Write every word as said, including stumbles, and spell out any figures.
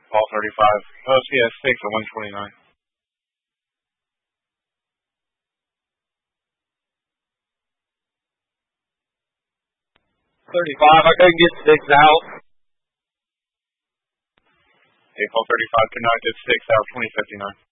Paul thirty-five. O C S six at one twenty-nine. thirty-five, I couldn't get six out. April thirty-five could not get six out, twenty fifty-nine.